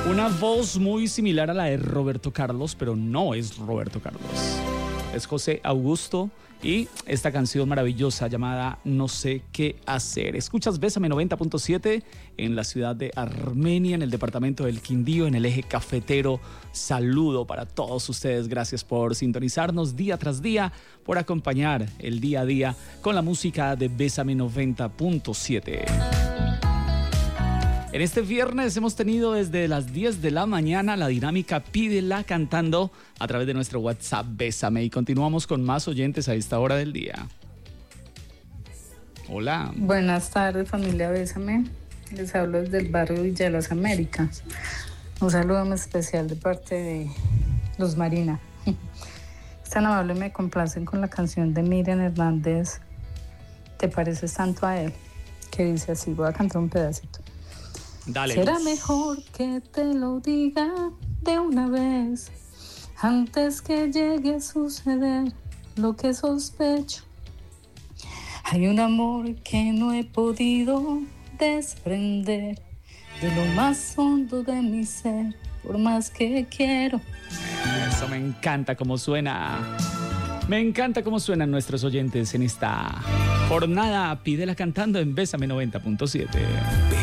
Una voz muy similar a la de Roberto Carlos, pero no es Roberto Carlos. Es José Augusto y esta canción maravillosa llamada No sé qué hacer. Escuchas Bésame 90.7 en la ciudad de Armenia, en el departamento del Quindío, en el eje cafetero. Saludo para todos ustedes. Gracias por sintonizarnos día tras día, por acompañar el día a día con la música de Bésame 90.7. En este viernes hemos tenido desde las 10 de la mañana la dinámica Pídela cantando a través de nuestro WhatsApp Bésame y continuamos con más oyentes a esta hora del día. Hola. Buenas tardes, familia Bésame. Les hablo desde el barrio Villa de las Américas. Un saludo muy especial de parte de Luz Marina. Es tan amable y me complacen con la canción de Miriam Hernández, Te pareces tanto a él, que dice así, voy a cantar un pedacito. Dale. Será mejor que te lo diga de una vez, antes que llegue a suceder lo que sospecho. Hay un amor que no he podido desprender de lo más hondo de mi ser, por más que quiero. Eso me encanta cómo suena. Me encanta cómo suenan nuestros oyentes en esta jornada Pídela cantando en Bésame 90.7.